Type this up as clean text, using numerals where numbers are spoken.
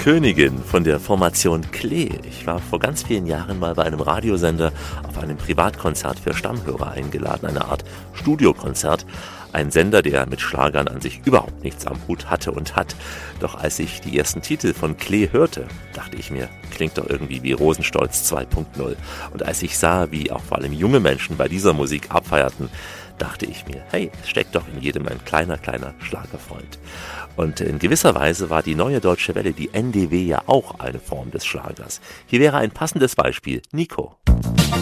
Königin von der Formation Klee. Ich war vor ganz vielen Jahren mal bei einem Radiosender auf einem Privatkonzert für Stammhörer eingeladen, eine Art Studiokonzert. Ein Sender, der mit Schlagern an sich überhaupt nichts am Hut hatte und hat. Doch als ich die ersten Titel von Klee hörte, dachte ich mir, klingt doch irgendwie wie Rosenstolz 2.0. Und als ich sah, wie auch vor allem junge Menschen bei dieser Musik abfeierten, dachte ich mir, hey, es steckt doch in jedem ein kleiner Schlagerfreund. Und in gewisser Weise war die Neue Deutsche Welle, die NDW, ja auch eine Form des Schlagers. Hier wäre ein passendes Beispiel, Nico.